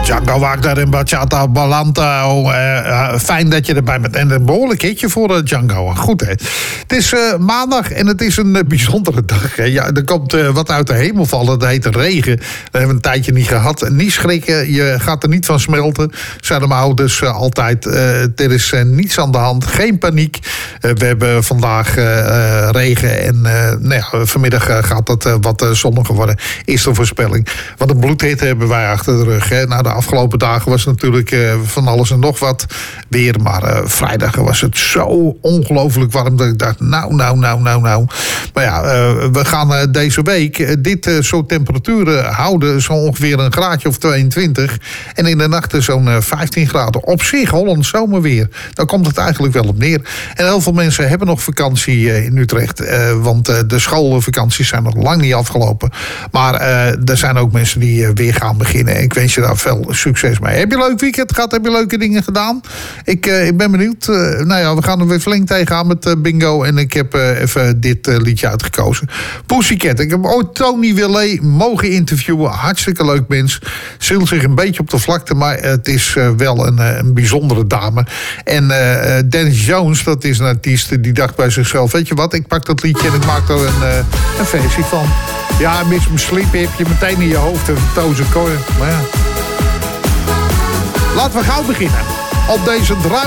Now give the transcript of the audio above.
Django Wagner en Bachata Balanta. Fijn dat je erbij bent. En een behoorlijk hitje voor Django. Goed, hè. Het is maandag en het is een bijzondere dag. Hè. Ja, er komt wat uit de hemel vallen. Dat heet regen. Dat hebben we een tijdje niet gehad. Niet schrikken. Je gaat er niet van smelten. Zeiden mijn ouders altijd. Er is niets aan de hand. Geen paniek. We hebben vandaag regen. En vanmiddag gaat het wat zonniger worden. Is de voorspelling. Wat een bloedhitte hebben wij achter de rug. Hè. Nou, de afgelopen dagen was natuurlijk van alles en nog wat weer. Maar vrijdag was het zo ongelooflijk warm dat ik dacht, nou. Maar ja, we gaan deze week dit soort temperaturen houden. Zo ongeveer een graadje of 22. En in de nachten zo'n 15 graden. Op zich Hollands zomerweer. Daar komt het eigenlijk wel op neer. En heel veel mensen hebben nog vakantie in Utrecht. Want de schoolvakanties zijn nog lang niet afgelopen. Maar er zijn ook mensen die weer gaan beginnen. Ik wens je daar veel succes mee. Heb je een leuk weekend gehad? Heb je leuke dingen gedaan? Ik ben benieuwd. We gaan er weer flink tegenaan met bingo. En ik heb even dit liedje uitgekozen. Pussycat. Ik heb ooit Tony Willet mogen interviewen. Hartstikke leuk mens. Zielt zich een beetje op de vlakte. Maar het is wel een bijzondere dame. En Dennis Jones, dat is een artiest die dacht bij zichzelf, weet je wat, ik pak dat liedje en ik maak er een versie van. Ja, mis mijn sleep heb je meteen in je hoofd en tozen koor. Maar ja. Laten we gauw beginnen. Op deze